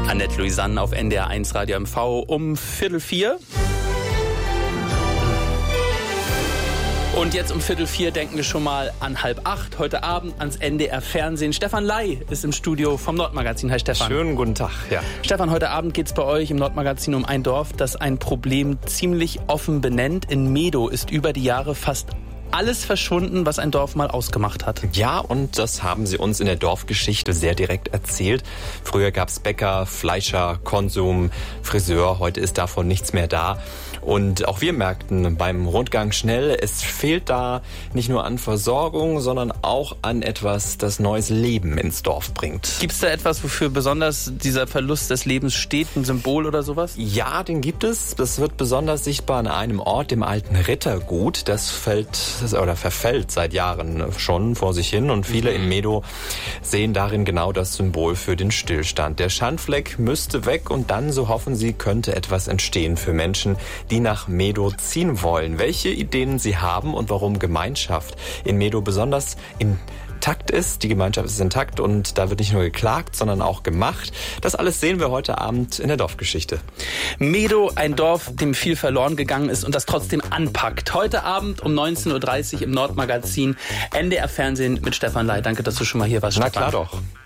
Annette Louisanne auf NDR 1 Radio MV um 3:45. Und jetzt um 4:45 denken wir schon mal an 7:30 heute Abend ans NDR Fernsehen. Stefan Ley ist im Studio vom Nordmagazin. Hi Stefan. Schönen guten Tag. Ja. Stefan, heute Abend geht es bei euch im Nordmagazin um ein Dorf, das ein Problem ziemlich offen benennt. In Medow ist über die Jahre fast alles verschwunden, was ein Dorf mal ausgemacht hat. Ja, und das haben sie uns in der Dorfgeschichte sehr direkt erzählt. Früher gab es Bäcker, Fleischer, Konsum, Friseur. Heute ist davon nichts mehr da. Und auch wir merkten beim Rundgang schnell, es fehlt da nicht nur an Versorgung, sondern auch an etwas, das neues Leben ins Dorf bringt. Gibt es da etwas, wofür besonders dieser Verlust des Lebens steht, ein Symbol oder sowas? Ja, den gibt es. Das wird besonders sichtbar an einem Ort, dem alten Rittergut. Das verfällt seit Jahren schon vor sich hin und viele in Medow sehen darin genau das Symbol für den Stillstand. Der Schandfleck müsste weg und dann, so hoffen sie, könnte etwas entstehen für Menschen, die nach Medow ziehen wollen. Welche Ideen sie haben und warum Gemeinschaft in Medow besonders intakt ist. Die Gemeinschaft ist intakt und da wird nicht nur geklagt, sondern auch gemacht. Das alles sehen wir heute Abend in der Dorfgeschichte. Medow, ein Dorf, dem viel verloren gegangen ist und das trotzdem anpackt. Heute Abend um 19:30 Uhr im Nordmagazin NDR Fernsehen mit Stefan Ley. Danke, dass du schon mal hier warst, Na Stefan. klar doch.